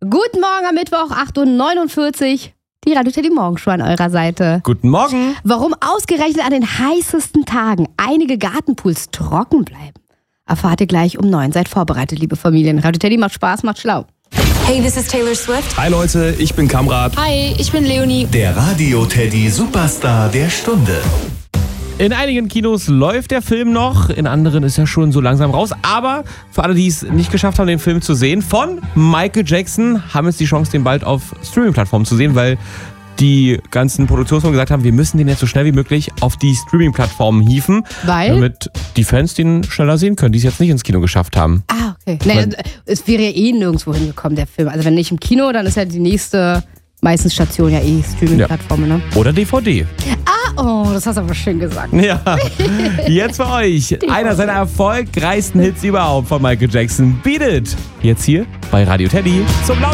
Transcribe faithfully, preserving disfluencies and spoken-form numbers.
Guten Morgen am Mittwoch, acht Uhr neunundvierzig. Die Radio Teddy Morgenshow an eurer Seite. Guten Morgen. Warum ausgerechnet an den heißesten Tagen einige Gartenpools trocken bleiben, erfahrt ihr gleich um neun. Seid vorbereitet, liebe Familien. Radio Teddy macht Spaß, macht schlau. Hey, this is Taylor Swift. Hi Leute, ich bin Kamrat. Hi, ich bin Leonie. Der Radio Teddy Superstar der Stunde. In einigen Kinos läuft der Film noch, in anderen ist er schon so langsam raus. Aber für alle, die es nicht geschafft haben, den Film zu sehen, von Michael Jackson, haben jetzt die Chance, den bald auf Streaming-Plattformen zu sehen, weil die ganzen Produktionsfirmen gesagt haben, wir müssen den jetzt so schnell wie möglich auf die Streaming-Plattformen hieven, Weil? damit die Fans den schneller sehen können, die es jetzt nicht ins Kino geschafft haben. Ah, okay. Naja, es wäre ja eh nirgendwo hingekommen, der Film. Also wenn nicht im Kino, dann ist ja die nächste meistens Station ja eh Streaming-Plattformen, ne? Oder D V D. Ah, oh, das hast du aber schön gesagt. Ja, jetzt für euch einer seiner erfolgreichsten Hits überhaupt von Michael Jackson. Beat It. Jetzt hier bei Radio Teddy zum Laut